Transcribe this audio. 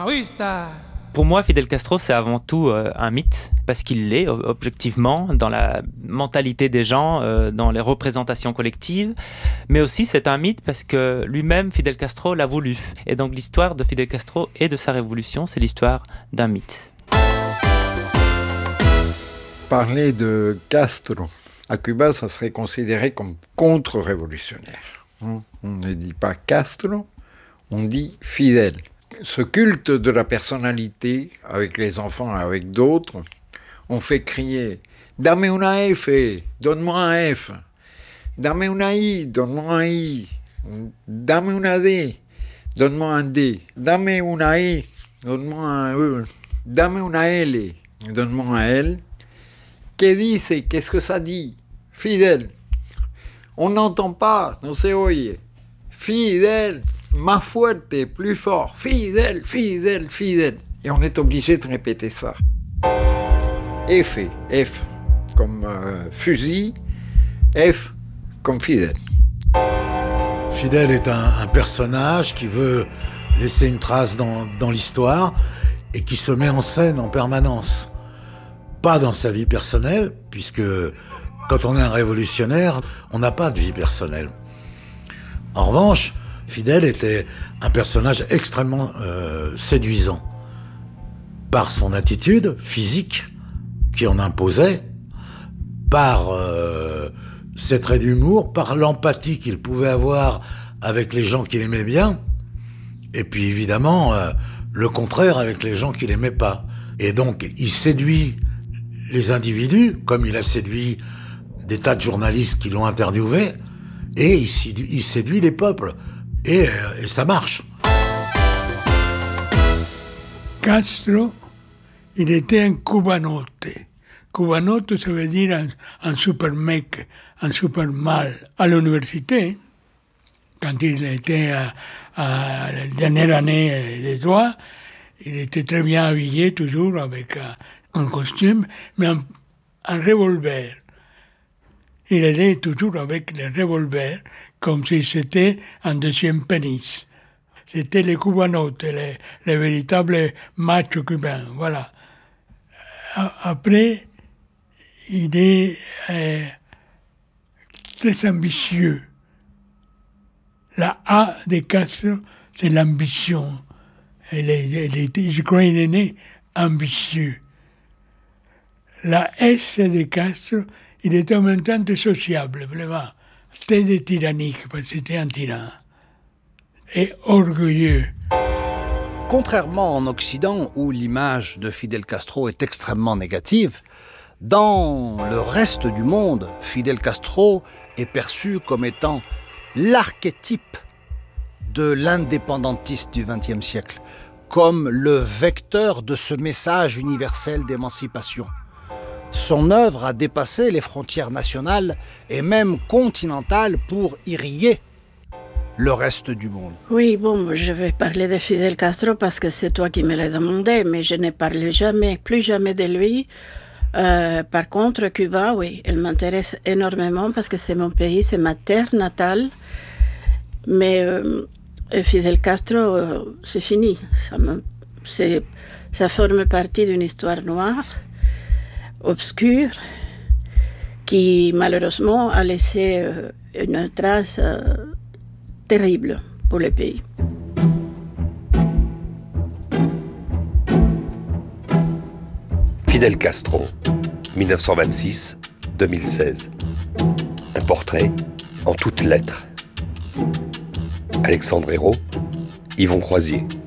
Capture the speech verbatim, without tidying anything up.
maoísta. Pour moi, Fidel Castro, c'est avant tout euh, un mythe, parce qu'il l'est, objectivement, dans la mentalité des gens, euh, dans les représentations collectives. Mais aussi, c'est un mythe parce que lui-même, Fidel Castro, l'a voulu. Et donc, l'histoire de Fidel Castro et de sa révolution, c'est l'histoire d'un mythe. Parler de Castro à Cuba, ça serait considéré comme contre-révolutionnaire. On ne dit pas Castro, on dit Fidel. Ce culte de la personnalité, avec les enfants et avec d'autres, on fait crier « Dame una F, donne-moi un F. Dame una I, donne-moi un I. Dame una D, donne-moi un D. Dame una E, donne-moi un E. Dame una L, donne-moi un L. Que dice? Qu'est-ce que ça dit? Fidel. On n'entend pas, no se oye. Fidel. Más fuerte, plus fort, fidèle, fidèle, fidèle. Et on est obligé de répéter ça. F, F comme euh, fusil, F comme fidèle. Fidel est un, un personnage qui veut laisser une trace dans, dans l'histoire et qui se met en scène en permanence. Pas dans sa vie personnelle, puisque quand on est un révolutionnaire, on n'a pas de vie personnelle. En revanche, Fidel était un personnage extrêmement euh, séduisant par son attitude physique qui en imposait, par euh, ses traits d'humour, par l'empathie qu'il pouvait avoir avec les gens qu'il aimait bien, et puis évidemment euh, le contraire avec les gens qu'il aimait pas. Et donc il séduit les individus, comme il a séduit des tas de journalistes qui l'ont interviewé, et il séduit, il séduit les peuples. Et, et ça marche. Castro, il était un cubanote. Cubanote, ça veut dire un, un super mec, un super mâle. À l'université, quand il était à, à la dernière année de droit, il était très bien habillé, toujours avec un, un costume, mais un, un revolver. Il allait toujours avec le revolver, comme si c'était un deuxième pénis. C'était les cubanotes, les, les véritables machos cubains, voilà. Après, il est euh, très ambitieux. La A de Castro, c'est l'ambition. Elle est, elle était, je crois qu'il est né ambitieux. La S de Castro, il était en même temps très sociable, vraiment. Très tyrannique, parce que c'était un tyran. Et orgueilleux. Contrairement en Occident, où l'image de Fidel Castro est extrêmement négative, dans le reste du monde, Fidel Castro est perçu comme étant l'archétype de l'indépendantiste du vingtième siècle, comme le vecteur de ce message universel d'émancipation. Son œuvre a dépassé les frontières nationales et même continentales pour irriguer le reste du monde. Oui, bon, je vais parler de Fidel Castro parce que c'est toi qui me l'as demandé, mais je ne parle jamais, plus jamais de lui. Euh, par contre, Cuba, oui, elle m'intéresse énormément parce que c'est mon pays, c'est ma terre natale. Mais euh, Fidel Castro, euh, c'est fini. Ça, me, c'est, ça forme partie d'une histoire noire, obscure, qui malheureusement a laissé euh, une trace euh, terrible pour le pays. Fidel Castro, dix-neuf cent vingt-six à deux mille seize. Un portrait en toutes lettres. Alexandre Hérault, Yvon Croisier.